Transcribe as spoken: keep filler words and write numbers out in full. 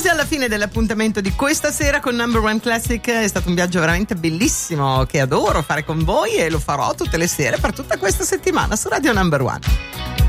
giunti alla fine dell'appuntamento di questa sera con Number One Classic. È stato un viaggio veramente bellissimo che adoro fare con voi e lo farò tutte le sere per tutta questa settimana su Radio Number One.